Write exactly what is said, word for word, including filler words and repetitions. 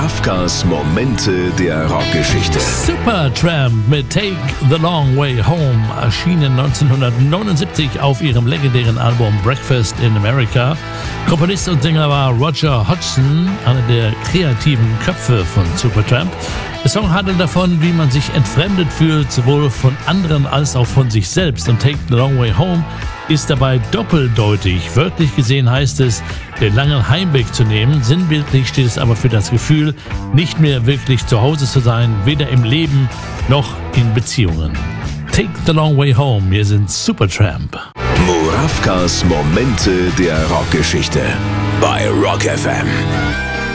Murawkas Momente der Rockgeschichte. Supertramp mit Take the Long Way Home erschienen neunzehnhundertneunundsiebzig auf ihrem legendären Album Breakfast in America. Komponist und Sänger war Roger Hodgson, einer der kreativen Köpfe von Supertramp. Der Song handelt davon, wie man sich entfremdet fühlt, sowohl von anderen als auch von sich selbst. Und Take the Long Way Home ist dabei doppeldeutig. Wörtlich gesehen heißt es, den langen Heimweg zu nehmen. Sinnbildlich steht es aber für das Gefühl, nicht mehr wirklich zu Hause zu sein, weder im Leben noch in Beziehungen. Take the Long Way Home, wir sind Supertramp. Murawkas Momente der Rockgeschichte bei Rock F M.